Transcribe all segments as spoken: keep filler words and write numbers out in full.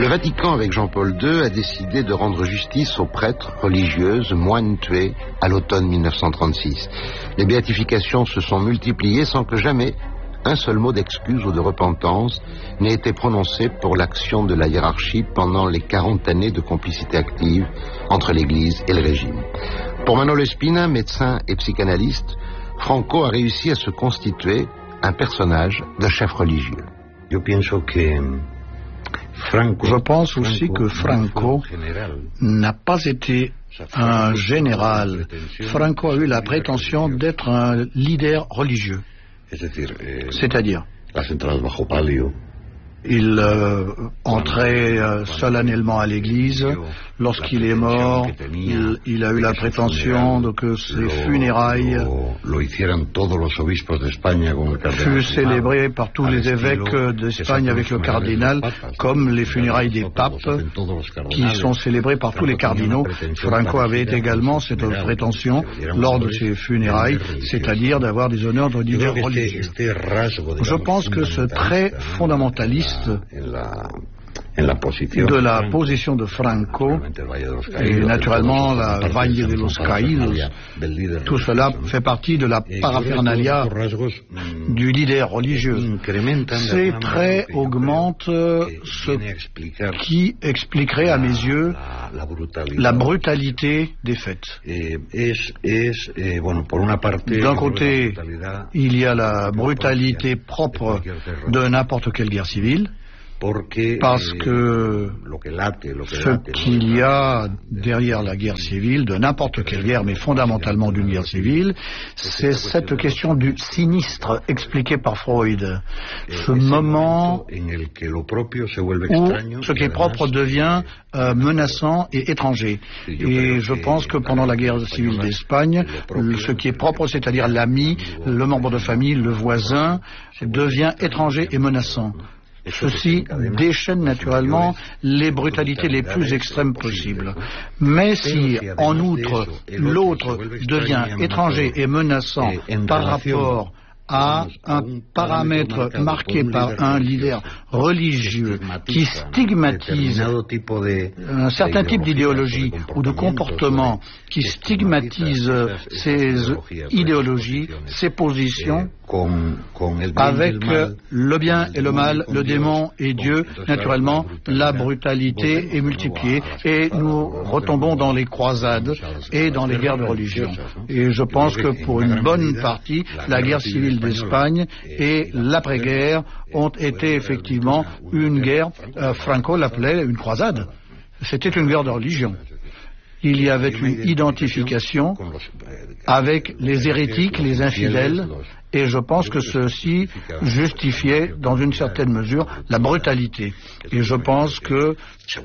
Le Vatican, avec Jean-Paul deux, a décidé de rendre justice aux prêtres, religieuses, moines tués à l'automne mille neuf cent trente-six. Les béatifications se sont multipliées sans que jamais un seul mot d'excuse ou de repentance n'ait été prononcé pour l'action de la hiérarchie pendant les quarante années de complicité active entre l'Église et le régime. Pour Manolo Espina, médecin et psychanalyste, Franco a réussi à se constituer un personnage de chef religieux. Je pense aussi que Franco n'a pas été un général. Franco a eu la prétention d'être un leader religieux. C'est-à-dire, il euh, entrait euh, solennellement à l'église. Lorsqu'il est mort, il, il a eu la prétention de que ses funérailles furent célébrées par tous les évêques d'Espagne avec le cardinal, comme les funérailles des papes qui sont célébrées par tous les cardinaux. Franco avait également cette prétention lors de ses funérailles, c'est-à-dire d'avoir des honneurs de leader religieux. Je pense que ce trait fondamentaliste de la position de Franco et naturellement la Valle de los Caídos, tout cela fait partie de la paraphernalia du leader religieux. Ces traits augmentent ce qui expliquerait à mes yeux la brutalité des faits. D'un côté, il y a la brutalité propre de n'importe quelle guerre civile, parce que ce qu'il y a derrière la guerre civile, de n'importe quelle guerre, mais fondamentalement d'une guerre civile, c'est cette question du sinistre expliqué par Freud. Ce moment où ce qui est propre devient euh, menaçant et étranger. Et je pense que pendant la guerre civile d'Espagne, ce qui est propre, c'est-à-dire l'ami, le membre de famille, le voisin, devient étranger et menaçant. Ceci déchaîne naturellement les brutalités les plus extrêmes possibles. Mais si, en outre, l'autre devient étranger et menaçant par rapport à un paramètre marqué par un leader religieux qui stigmatise un certain type d'idéologie ou de comportement, qui stigmatise ces idéologies, ces positions, avec le bien et le mal, le démon et Dieu, naturellement, la brutalité est multipliée et nous retombons dans les croisades et dans les guerres de religion. Et je pense que pour une bonne partie, la guerre civile d'Espagne et l'après-guerre ont été effectivement une guerre, euh, Franco l'appelait une croisade. C'était une guerre de religion. Il y avait une identification avec les hérétiques, les infidèles, et je pense que ceci justifiait, dans une certaine mesure, la brutalité. Et je pense que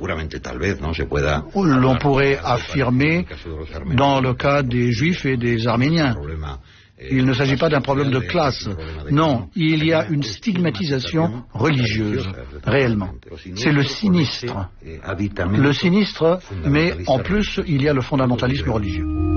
l'on pourrait affirmer dans le cas des Juifs et des Arméniens. Il ne s'agit pas d'un problème de classe. Non, il y a une stigmatisation religieuse, réellement. C'est le sinistre. Le sinistre, mais en plus, il y a le fondamentalisme religieux.